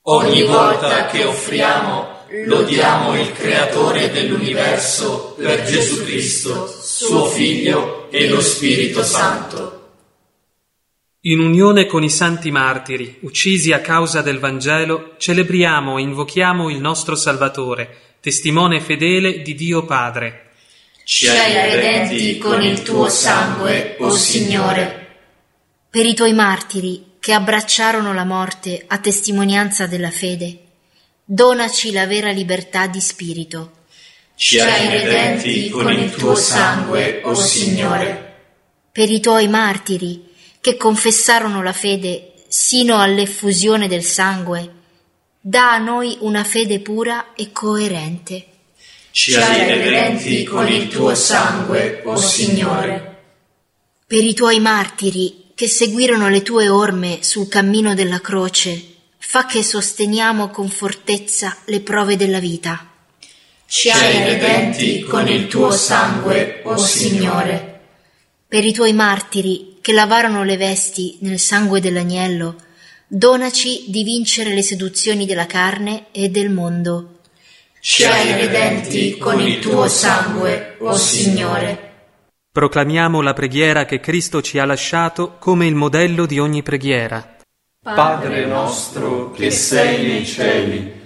Ogni volta che offriamo, lodiamo il Creatore dell'universo per Gesù Cristo, suo Figlio e lo Spirito Santo. In unione con i santi martiri, uccisi a causa del Vangelo, celebriamo e invochiamo il nostro Salvatore, testimone fedele di Dio Padre. Ci hai redenti con il tuo sangue, o Signore. Per i tuoi martiri che abbracciarono la morte a testimonianza della fede, donaci la vera libertà di spirito. Ci hai redenti con il tuo sangue, o Signore. Per i tuoi martiri che confessarono la fede sino all'effusione del sangue, dà a noi una fede pura e coerente. Ci hai redenti con il tuo sangue, o Signore. Per i tuoi martiri che seguirono le tue orme sul cammino della croce, fa che sosteniamo con fortezza le prove della vita. Ci hai redenti con il tuo sangue, o Signore. Per i tuoi martiri che lavarono le vesti nel sangue dell'agnello, donaci di vincere le seduzioni della carne e del mondo. Ci hai redenti con il tuo sangue, o Signore. Proclamiamo la preghiera che Cristo ci ha lasciato come il modello di ogni preghiera. Padre nostro che sei nei cieli,